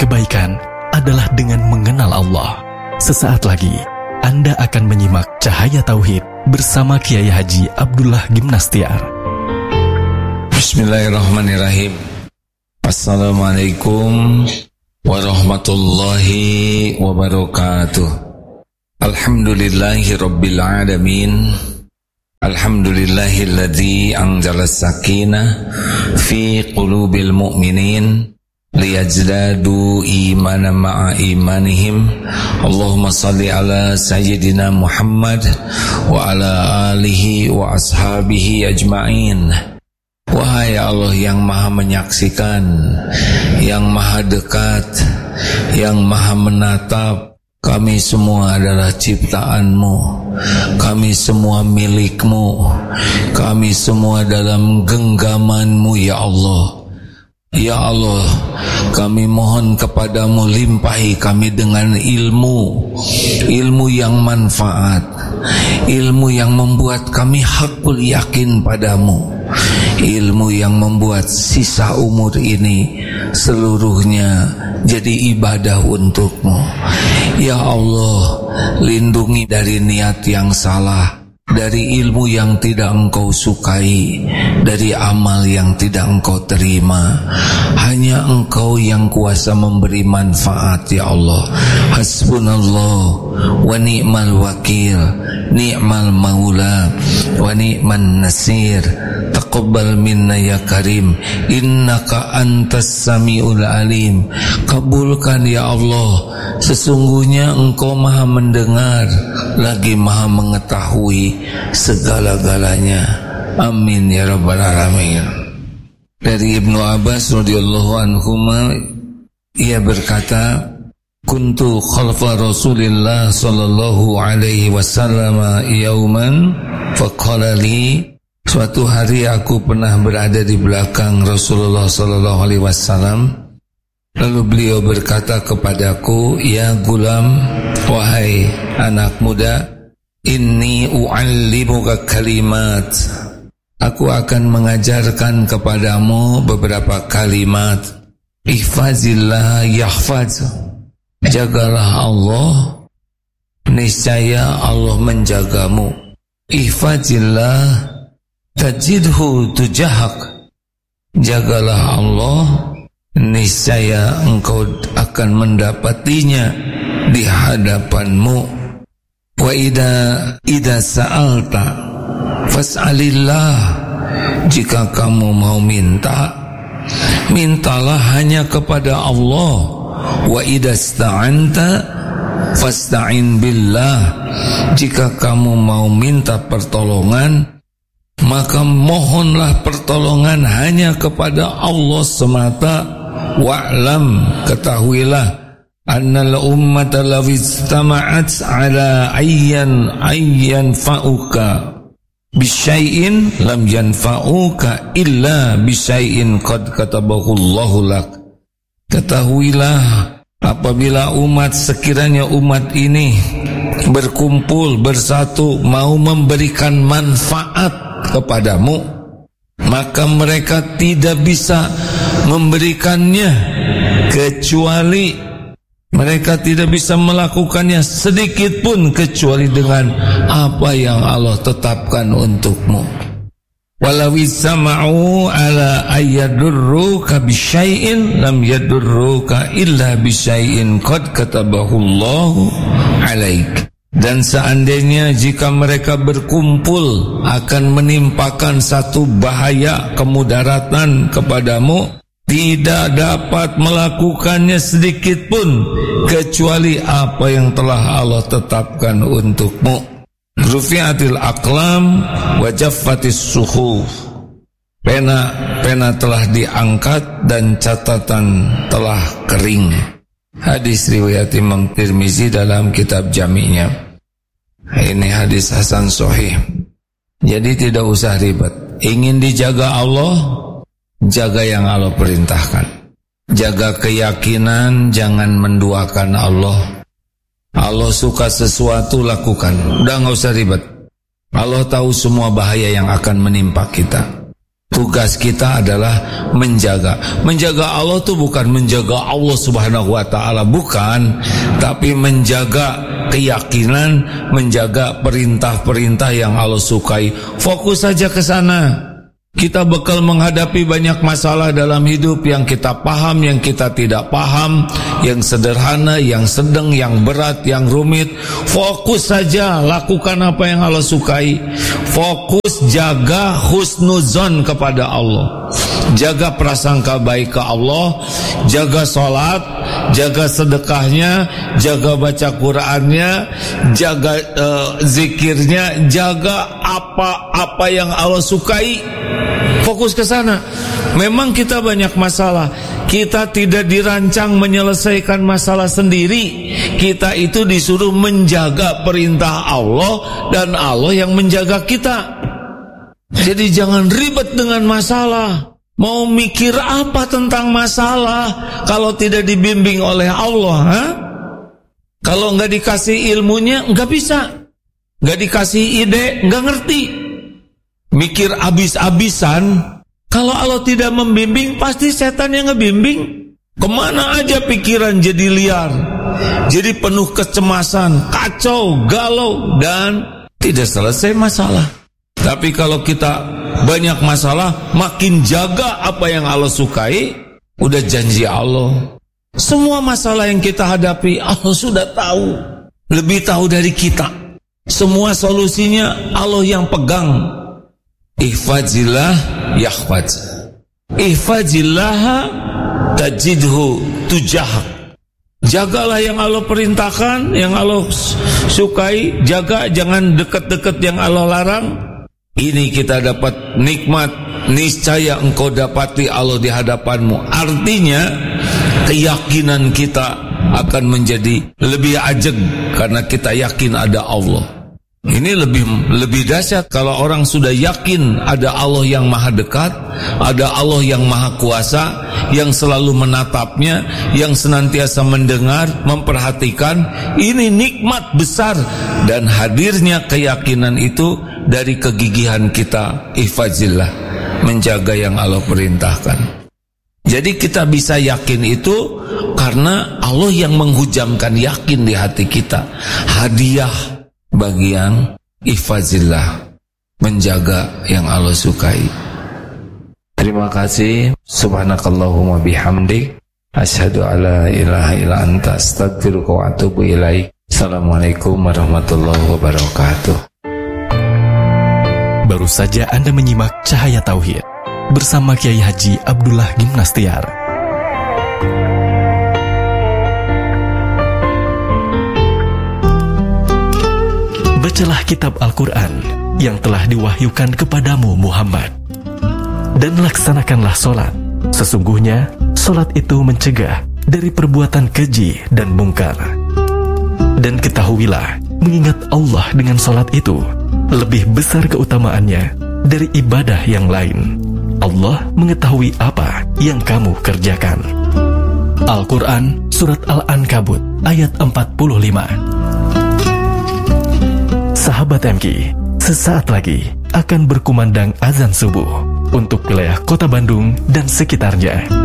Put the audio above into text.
kebaikan adalah dengan mengenal Allah. Sesaat lagi, Anda akan menyimak Cahaya Tauhid bersama Kiai Haji Abdullah Gimnastiar. Bismillahirrahmanirrahim. Assalamualaikum warahmatullahi wabarakatuh. Alhamdulillahi rabbil alamin. Alhamdulillahilladzi anzala sakinah fi qulubil mu'minin liyazdadu imanan ma'a imanihim. Allahumma salli ala sayyidina Muhammad wa ala alihi wa ashabihi ajma'in. Wahai Allah yang maha menyaksikan, yang maha dekat, yang maha menatap, kami semua adalah ciptaan-Mu, kami semua milik-Mu, kami semua dalam genggaman-Mu ya Allah. Ya Allah, kami mohon kepadamu limpahi kami dengan ilmu yang manfaat, ilmu yang membuat kami hakul yakin padamu, ilmu yang membuat sisa umur ini seluruhnya jadi ibadah untukmu. Ya Allah, lindungi dari niat yang salah, dari ilmu yang tidak Engkau sukai, dari amal yang tidak Engkau terima. Hanya Engkau yang kuasa memberi manfaat ya Allah. Hasbunallah wa ni'mal wakil, ni'mal maula wa ni'man nasir. Taqabbal minna ya karim, innaka antas sami'ul alim. Kabulkan ya Allah, sesungguhnya Engkau maha mendengar lagi maha mengetahui segala-galanya. Amin ya rabbal alamin. Dari Ibnu Abbas radhiyallahu anhuma, ia berkata, kuntu khalfa Rasulillah sallallahu alaihi wasallam yauman faqala li. Suatu hari aku pernah berada di belakang Rasulullah sallallahu alaihi wasallam, lalu beliau berkata kepadaku, ya gulam, wahai anak muda, inni u'allimuka kalimat, aku akan mengajarkan kepadamu beberapa kalimat. Ihfazillah yahfaz, jagalah Allah, niscaya Allah menjagamu. Ihfazillah tajidhu tujahak, jagalah Allah, niscaya engkau akan mendapatinya di hadapanmu. Wa idza sa'alta fas'alillah, jika kamu mau minta, mintalah hanya kepada Allah. Wa idza sta'anta fasta'in billah, jika kamu mau minta pertolongan, maka mohonlah pertolongan hanya kepada Allah semata. Wa'lam, ketahuilah, annal ummata law istama'at ala ayyan fa'uka bisyai'in lam yanfa'uka illa bisyai'in qad katabahu Allahu lak. Ketahuilah, apabila umat, sekiranya umat ini berkumpul bersatu mau memberikan manfaat kepadamu, maka mereka tidak bisa memberikannya kecuali, mereka tidak bisa melakukannya sedikit pun kecuali dengan apa yang Allah tetapkan untukmu. Walau sama'u ala ayyadurruka bisyai'in lam yadurruka illa bisyai'in qad katabahu Allahu alaik. Dan seandainya jika mereka berkumpul akan menimpakan satu bahaya kemudaratan kepadamu, tidak dapat melakukannya sedikit pun kecuali apa yang telah Allah tetapkan untukmu. Rufi'atil aqlam wa jaffatis suhuf, pena telah diangkat dan catatan telah kering. Hadis riwayat Imam Tirmizi dalam kitab Jami'nya. Ini hadis hasan sahih. Jadi tidak usah ribet. Ingin dijaga Allah, jaga yang Allah perintahkan. Jaga keyakinan, jangan menduakan Allah. Allah suka sesuatu, lakukan. Udah gak usah ribet. Allah tahu semua bahaya yang akan menimpa kita. Tugas kita adalah menjaga. Menjaga Allah itu bukan menjaga Allah Subhanahu wa ta'ala, bukan, tapi menjaga keyakinan, menjaga perintah-perintah yang Allah sukai. Fokus saja ke sana. Kita bakal menghadapi banyak masalah dalam hidup, yang kita paham, yang kita tidak paham, yang sederhana, yang sedang, yang berat, yang rumit. Fokus saja, lakukan apa yang Allah sukai. Fokus, jaga husnuzon kepada Allah, jaga prasangka baik ke Allah, jaga sholat, jaga sedekahnya, jaga baca Qur'annya, jaga zikirnya, jaga apa yang Allah sukai. Fokus ke sana. Memang kita banyak masalah. Kita tidak dirancang menyelesaikan masalah sendiri. Kita itu disuruh menjaga perintah Allah, dan Allah yang menjaga kita. Jadi jangan ribet dengan masalah. Mau mikir apa tentang masalah kalau tidak dibimbing oleh Allah, ha? Kalau nggak dikasih ilmunya, nggak bisa. Nggak dikasih ide, nggak ngerti. Mikir abis-abisan, kalau Allah tidak membimbing, pasti setan yang ngebimbing. Kemana aja pikiran jadi liar, jadi penuh kecemasan, kacau, galau, dan tidak selesai masalah. Tapi kalau kita banyak masalah, makin jaga apa yang Allah sukai, udah janji Allah. Semua masalah yang kita hadapi, Allah sudah tahu, lebih tahu dari kita. Semua solusinya Allah yang pegang. Ihfazillah yahfaz, ihfazillah tajidhu tujahak. Jagalah yang Allah perintahkan, yang Allah sukai, jaga, jangan dekat-dekat yang Allah larang. Ini kita dapat nikmat, niscaya engkau dapati Allah di hadapanmu. Artinya keyakinan kita akan menjadi lebih ajeg karena kita yakin ada Allah. Ini lebih dahsyat kalau orang sudah yakin ada Allah yang maha dekat, ada Allah yang maha kuasa, yang selalu menatapnya, yang senantiasa mendengar, memperhatikan. Ini nikmat besar, dan hadirnya keyakinan itu dari kegigihan kita, ihfazillah, menjaga yang Allah perintahkan. Jadi kita bisa yakin itu karena Allah yang menghujamkan yakin di hati kita. Hadiah bagi yang ihfazillah, menjaga yang Allah sukai. Terima kasih. Subhanakallahumma bihamdik, asyhadu alla ilaha illa anta, astaghfiruka wa atubu ilaik. Assalamualaikum warahmatullahi wabarakatuh. Baru saja Anda menyimak Cahaya Tauhid bersama Kiai Haji Abdullah Gimnastiar. Bacalah kitab Al-Quran yang telah diwahyukan kepadamu Muhammad, dan laksanakanlah solat. Sesungguhnya solat itu mencegah dari perbuatan keji dan mungkar. Dan ketahuilah, mengingat Allah dengan solat itu lebih besar keutamaannya dari ibadah yang lain. Allah mengetahui apa yang kamu kerjakan. Al-Quran Surat Al-Ankabut ayat 45. Sahabat MQ, sesaat lagi akan berkumandang azan subuh untuk wilayah Kota Bandung dan sekitarnya.